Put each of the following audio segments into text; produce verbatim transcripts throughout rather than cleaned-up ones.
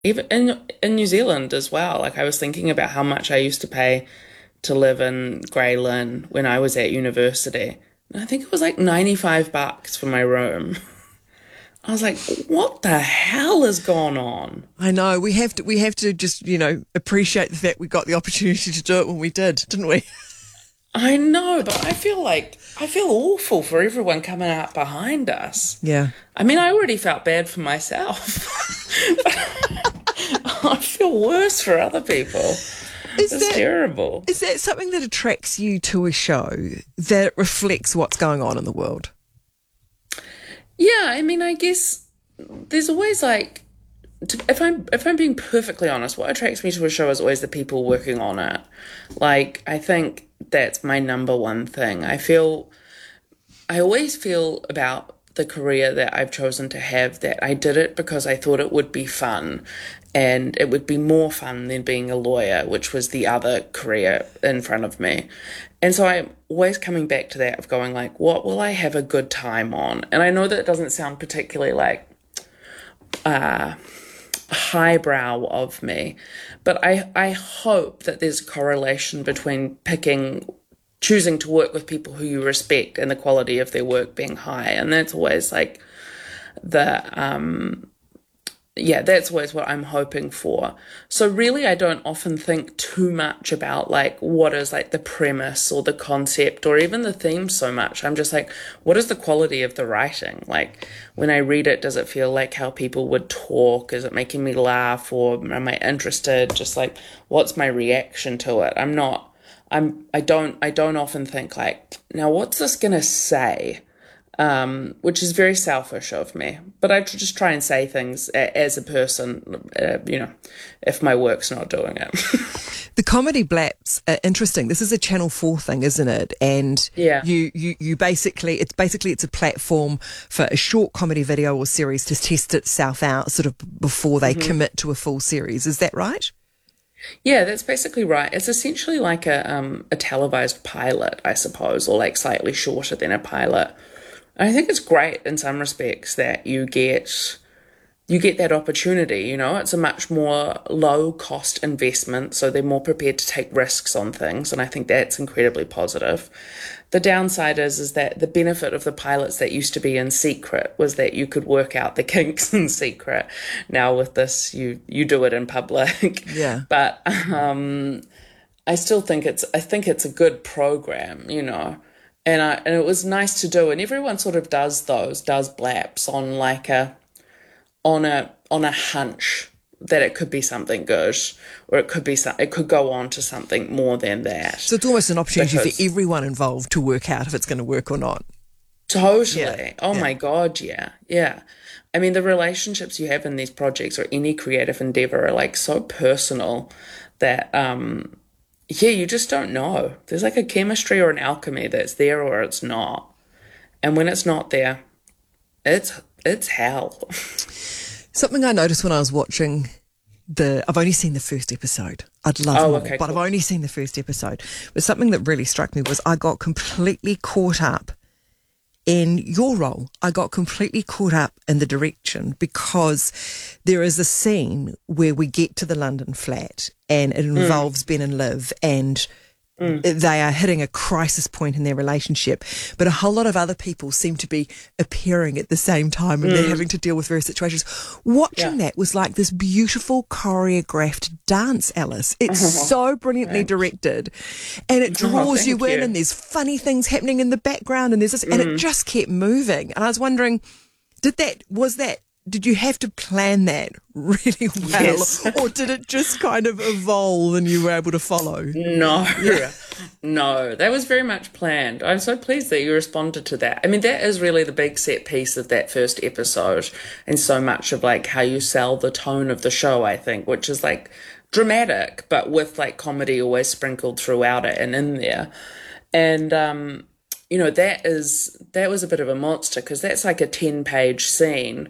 even in in New Zealand as well. Like I was thinking about how much I used to pay to live in Grey Lynn when I was at university. And I think it was like ninety-five bucks for my room. I was like, what the hell has gone on? I know we have to we have to just, you know, appreciate the fact we got the opportunity to do it when we did, didn't we? I know, but I feel like I feel awful for everyone coming out behind us. Yeah. I mean, I already felt bad for myself. I feel worse for other people. Is it's that, terrible. Is that something that attracts you to a show that reflects what's going on in the world? Yeah, I mean, I guess there's always like, to, if I'm if I'm being perfectly honest, what attracts me to a show is always the people working on it. Like, I think that's my number one thing. I feel, I always feel about the career that I've chosen to have that I did it because I thought it would be fun, and it would be more fun than being a lawyer, which was the other career in front of me. And so I'm always coming back to that of going like, what will I have a good time on? And I know that it doesn't sound particularly like uh, highbrow of me, but I, I hope that there's a correlation between picking, choosing to work with people who you respect and the quality of their work being high. And that's always like the, um, yeah, that's always what I'm hoping for. So really, I don't often think too much about like what is like the premise or the concept or even the theme so much. I'm just like, what is the quality of the writing? Like when I read it, does it feel like how people would talk? Is it making me laugh, or am I interested? Just like, what's my reaction to it? I'm not, I'm, I don't, I don't often think like, now what's this gonna say? Um, which is very selfish of me. But I just try and say things a, as a person, uh, you know, if my work's not doing it. The comedy Blaps are interesting. This is a Channel four thing, isn't it? And yeah. you, you, you basically, it's basically, it's a platform for a short comedy video or series to test itself out sort of before they mm-hmm. commit to a full series. Is that right? Yeah, that's basically right. It's essentially like a, um, a televised pilot, I suppose, or like slightly shorter than a pilot. I think it's great in some respects that you get you get that opportunity, you know. It's a much more low-cost investment, so they're more prepared to take risks on things, and I think that's incredibly positive. The downside is, is that the benefit of the pilots that used to be in secret was that you could work out the kinks in secret. Now with this, you, you do it in public. Yeah. But um, I still think it's I think it's a good program, you know. And I, and it was nice to do, and everyone sort of does those, does Blaps on like a, on a, on a hunch that it could be something good, or it could be some, it could go on to something more than that. So it's almost an opportunity because, for everyone involved to work out if it's going to work or not. Totally. Yeah. Oh yeah. my God. Yeah. Yeah. I mean, the relationships you have in these projects or any creative endeavor are like so personal that, um, yeah, you just don't know. There's like a chemistry or an alchemy that's there or it's not. And when it's not there, it's it's hell. Something I noticed when I was watching the... I've only seen the first episode. I'd love oh, more, okay, but cool. I've only seen the first episode. But something that really struck me was I got completely caught up in your role. I got completely caught up in the direction, because there is a scene where we get to the London flat and it involves mm. Ben and Liv, and mm. they are hitting a crisis point in their relationship, but a whole lot of other people seem to be appearing at the same time, and mm. they're having to deal with various situations. Watching yeah. that was like this beautiful choreographed dance, Alice. It's uh-huh. so brilliantly Thanks. directed, and it draws oh, you in, you. and there's funny things happening in the background, and there's this, mm. and it just kept moving. And I was wondering, did that, was that, did you have to plan that really well, yes. or did it just kind of evolve and you were able to follow? No, yeah. no, that was very much planned. I'm so pleased that you responded to that. I mean, that is really the big set piece of that first episode, and so much of like how you sell the tone of the show, I think, which is like dramatic, but with like comedy always sprinkled throughout it and in there. And, um, you know, that is, that was a bit of a monster, because that's like a ten page scene.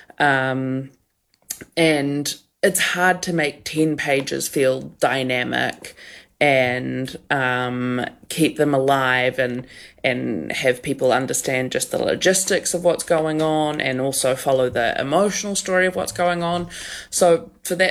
Um, and it's hard to make ten pages feel dynamic and um, keep them alive and and have people understand just the logistics of what's going on and also follow the emotional story of what's going on. So for that